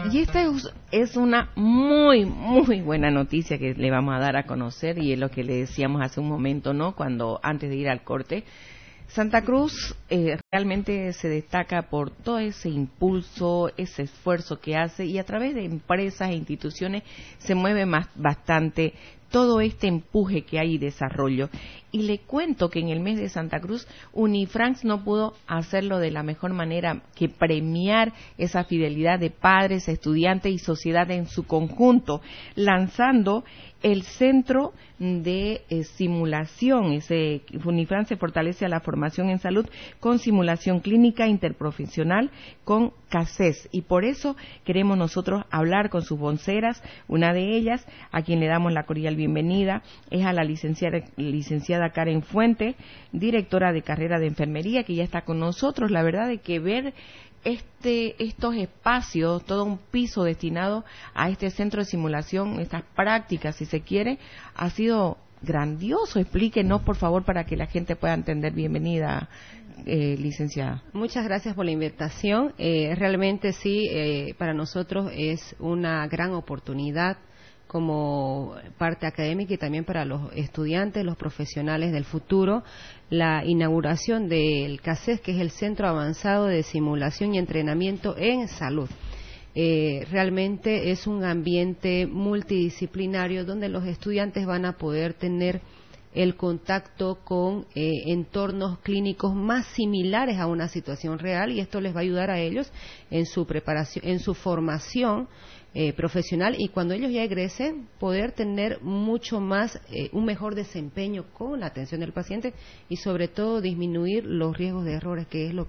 Y esta es una muy, muy buena noticia que le vamos a dar a conocer, y es lo que le decíamos hace un momento, ¿no? Cuando antes de ir al corte, Santa Cruz realmente se destaca por todo ese impulso, ese esfuerzo que hace, y a través de empresas e instituciones se mueve bastante todo este empuje que hay y desarrollo. Y le cuento que en el mes de Santa Cruz, Unifrance no pudo hacerlo de la mejor manera que premiar esa fidelidad de padres, estudiantes y sociedad en su conjunto, lanzando el centro de simulación. Unifrance fortalece a la formación en salud con simulación clínica interprofesional con CACES, y por eso queremos nosotros hablar con sus voceras. Una de ellas, a quien le damos la cordial bienvenida, es a la licenciada Karen Fuente, directora de carrera de enfermería, que ya está con nosotros. La verdad es que ver estos espacios, todo un piso destinado a este centro de simulación, estas prácticas, si se quiere, ha sido grandioso. Explíquenos, por favor, para que la gente pueda entender. Bienvenida, licenciada. Muchas gracias por la invitación. Realmente sí, para nosotros es una gran oportunidad como parte académica y también para los estudiantes, los profesionales del futuro, la inauguración del CACES, que es el Centro Avanzado de Simulación y Entrenamiento en Salud. Realmente es un ambiente multidisciplinario donde los estudiantes van a poder tener el contacto con entornos clínicos más similares a una situación real, y esto les va a ayudar a ellos en su preparación, en su formación profesional, y cuando ellos ya egresen poder tener mucho más, un mejor desempeño con la atención del paciente, y sobre todo disminuir los riesgos de errores, que es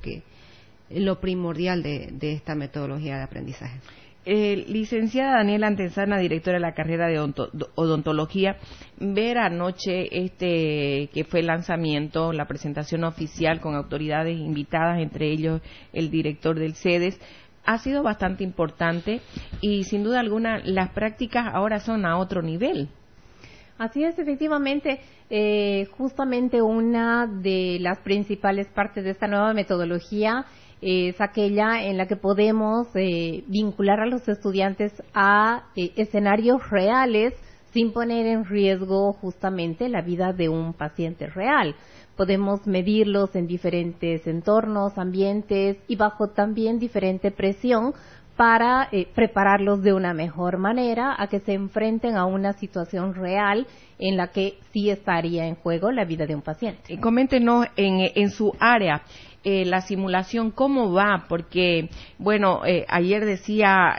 lo primordial de esta metodología de aprendizaje. Licenciada Daniela Antezana, directora de la carrera de odontología, ver anoche que fue el lanzamiento, la presentación oficial con autoridades invitadas, entre ellos el director del CEDES, ha sido bastante importante, y sin duda alguna las prácticas ahora son a otro nivel. Así es, efectivamente, justamente una de las principales partes de esta nueva metodología es aquella en la que podemos vincular a los estudiantes a escenarios reales sin poner en riesgo justamente la vida de un paciente real. Podemos medirlos en diferentes entornos, ambientes y bajo también diferente presión para prepararlos de una mejor manera a que se enfrenten a una situación real en la que sí estaría en juego la vida de un paciente. Coméntenos en su área, la simulación, ¿cómo va? Porque, bueno, ayer decía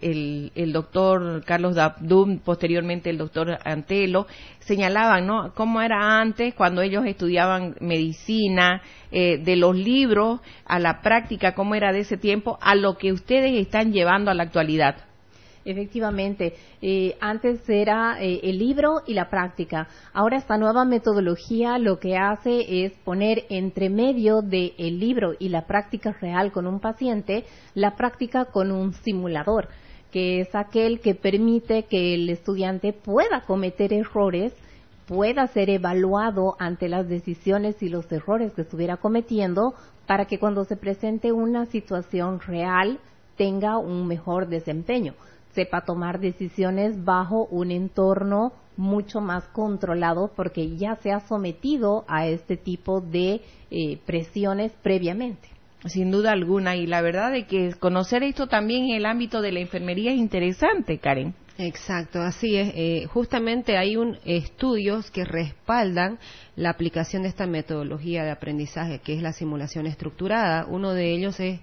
el doctor Carlos Dabdum, posteriormente el doctor Antelo, señalaban, ¿no?, cómo era antes, cuando ellos estudiaban medicina, de los libros a la práctica, cómo era de ese tiempo, a lo que ustedes están llevando a la actualidad. Efectivamente, antes era el libro y la práctica. Ahora esta nueva metodología lo que hace es poner entre medio del libro y la práctica real con un paciente, la práctica con un simulador, que es aquel que permite que el estudiante pueda cometer errores, pueda ser evaluado ante las decisiones y los errores que estuviera cometiendo, para que cuando se presente una situación real tenga un mejor desempeño, sepa tomar decisiones bajo un entorno mucho más controlado, porque ya se ha sometido a este tipo de presiones previamente. Sin duda alguna, y la verdad es que conocer esto también en el ámbito de la enfermería es interesante, Karen. Exacto, así es. Justamente hay estudios que respaldan la aplicación de esta metodología de aprendizaje, que es la simulación estructurada. Uno de ellos es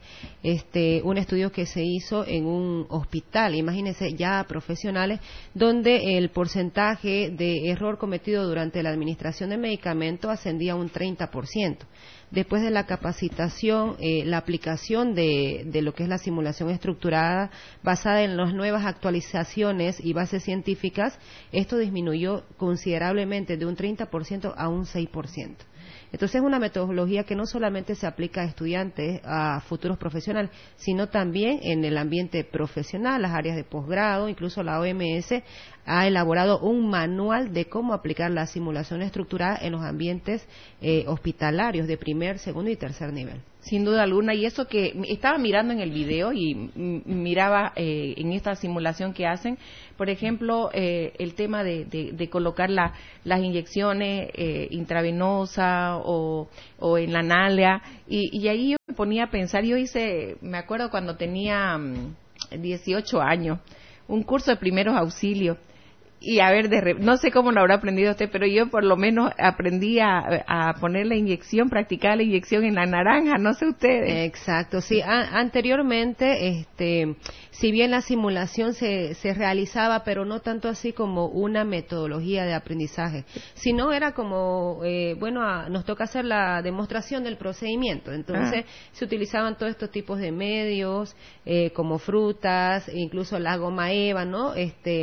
un estudio que se hizo en un hospital, imagínense, ya profesionales, donde el porcentaje de error cometido durante la administración de medicamentos ascendía a un 30%. Después de la capacitación, la aplicación de lo que es la simulación estructurada basada en las nuevas actualizaciones y bases científicas, esto disminuyó considerablemente de un 30% a un 6%. Entonces es una metodología que no solamente se aplica a estudiantes, a futuros profesionales, sino también en el ambiente profesional, las áreas de posgrado. Incluso la OMS ha elaborado un manual de cómo aplicar la simulación estructurada en los ambientes hospitalarios de primer, segundo y tercer nivel. Sin duda alguna, y eso que estaba mirando en el video y miraba en esta simulación que hacen, por ejemplo, el tema de colocar las inyecciones intravenosas o en la nalga, y ahí yo me ponía a pensar, me acuerdo cuando tenía 18 años, un curso de primeros auxilios. Y a ver, no sé cómo lo habrá aprendido usted, pero yo por lo menos aprendí a poner la inyección, practicar la inyección en la naranja, no sé ustedes. Exacto, sí. Anteriormente, si bien la simulación se realizaba, pero no tanto así como una metodología de aprendizaje, sino era como, nos toca hacer la demostración del procedimiento. Entonces, se utilizaban todos estos tipos de medios, como frutas, incluso la goma eva, ¿no?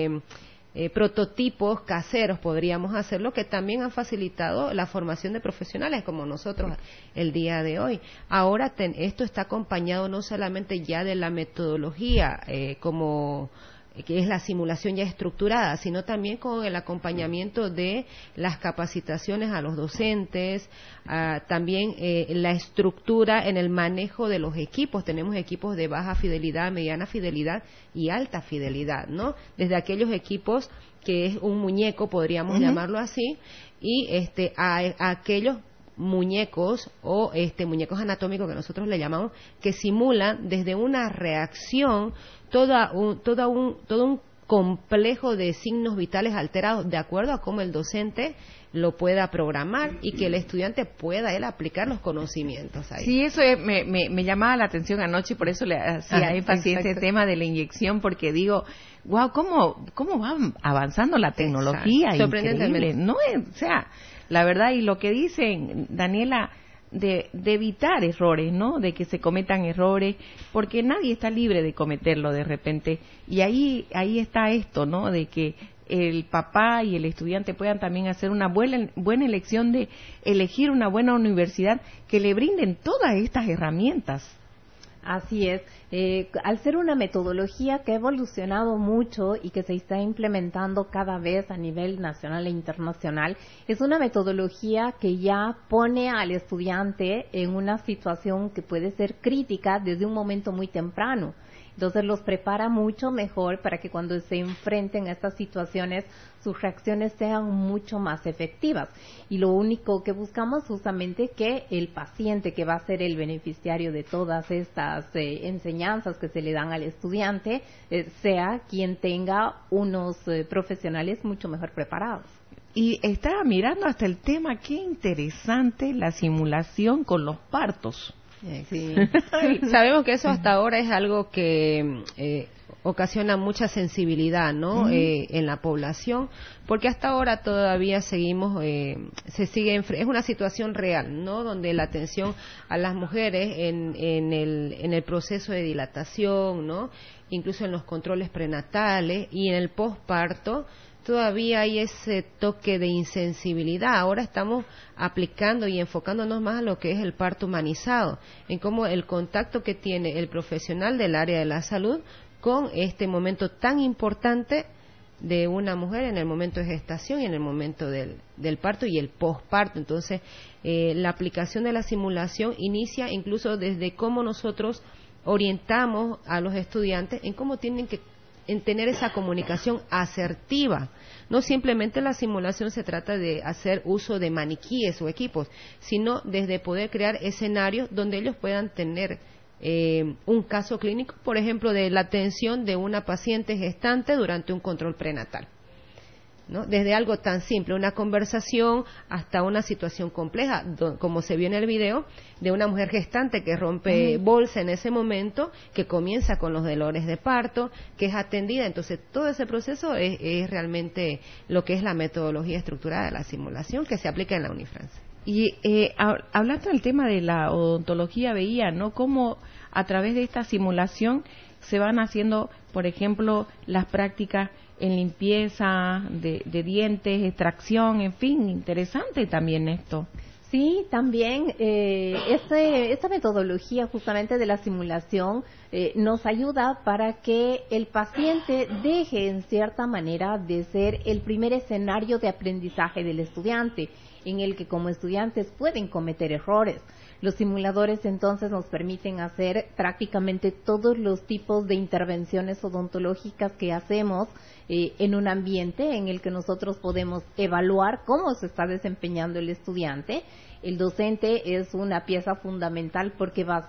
Prototipos caseros, podríamos hacerlo, que también han facilitado la formación de profesionales como nosotros el día de hoy. Ahora esto está acompañado no solamente ya de la metodología, como que es la simulación ya estructurada, sino también con el acompañamiento de las capacitaciones a los docentes, también la estructura en el manejo de los equipos. Tenemos equipos de baja fidelidad, mediana fidelidad y alta fidelidad, ¿no? Desde aquellos equipos que es un muñeco, podríamos llamarlo así, y a aquellos muñecos o muñecos anatómicos que nosotros le llamamos, que simulan desde una reacción todo un complejo de signos vitales alterados de acuerdo a cómo el docente lo pueda programar y que el estudiante pueda él aplicar los conocimientos ahí. Sí, eso me llamaba la atención anoche, por eso le hacía énfasis a ese tema de la inyección, porque digo, wow, cómo va avanzando la tecnología, increíble, ¿no? O sea, la verdad, y lo que dicen, Daniela, de evitar errores, ¿no? De que se cometan errores, porque nadie está libre de cometerlo de repente, y ahí está esto, ¿no? De que el papá y el estudiante puedan también hacer una buena elección de elegir una buena universidad que le brinden todas estas herramientas. Así es. Al ser una metodología que ha evolucionado mucho y que se está implementando cada vez a nivel nacional e internacional, es una metodología que ya pone al estudiante en una situación que puede ser crítica desde un momento muy temprano. Entonces los prepara mucho mejor para que cuando se enfrenten a estas situaciones sus reacciones sean mucho más efectivas. Y lo único que buscamos justamente que el paciente, que va a ser el beneficiario de todas estas enseñanzas que se le dan al estudiante, sea quien tenga unos profesionales mucho mejor preparados. Y estaba mirando hasta el tema, qué interesante la simulación con los partos. Sí. Sabemos que eso hasta ahora es algo que ocasiona mucha sensibilidad, ¿no? En la población, porque hasta ahora todavía seguimos, es una situación real, ¿no? Donde la atención a las mujeres en el proceso de dilatación, ¿no? Incluso en los controles prenatales y en el posparto, todavía hay ese toque de insensibilidad. Ahora estamos aplicando y enfocándonos más a lo que es el parto humanizado, en cómo el contacto que tiene el profesional del área de la salud con este momento tan importante de una mujer en el momento de gestación y en el momento del parto y el posparto. Entonces, la aplicación de la simulación inicia incluso desde cómo nosotros orientamos a los estudiantes en cómo tienen que tener esa comunicación asertiva. No simplemente la simulación se trata de hacer uso de maniquíes o equipos, sino desde poder crear escenarios donde ellos puedan tener un caso clínico, por ejemplo, de la atención de una paciente gestante durante un control prenatal, ¿no? Desde algo tan simple, una conversación, hasta una situación compleja, como se vio en el video, de una mujer gestante que rompe bolsa en ese momento, que comienza con los dolores de parto, que es atendida. Entonces, todo ese proceso es realmente lo que es la metodología estructurada de la simulación que se aplica en la Unifrancia. Y hablando del tema de la odontología, veía, ¿no?, cómo a través de esta simulación se van haciendo, por ejemplo, las prácticas en limpieza de dientes, extracción, en fin, interesante también esto. Sí, también esta metodología justamente de la simulación nos ayuda para que el paciente deje en cierta manera de ser el primer escenario de aprendizaje del estudiante, en el que como estudiantes pueden cometer errores. Los simuladores entonces nos permiten hacer prácticamente todos los tipos de intervenciones odontológicas que hacemos en un ambiente en el que nosotros podemos evaluar cómo se está desempeñando el estudiante. El docente es una pieza fundamental porque va a